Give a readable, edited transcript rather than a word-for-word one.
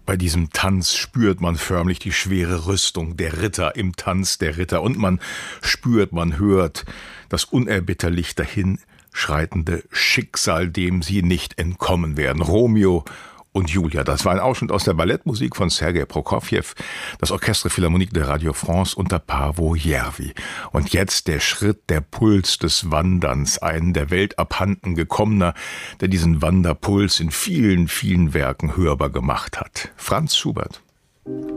Bei diesem Tanz spürt man förmlich die schwere Rüstung der Ritter im Tanz der Ritter. Und man spürt, man hört das unerbitterlich dahinschreitende Schicksal, dem sie nicht entkommen werden. Romeo und Julia. Das war ein Ausschnitt aus der Ballettmusik von Sergei Prokofjew, das Orchestre Philharmonique de Radio France unter Paavo Järvi. Und jetzt der Schritt, der Puls des Wanderns, ein der Welt abhanden gekommener, der diesen Wanderpuls in vielen, vielen Werken hörbar gemacht hat. Franz Schubert.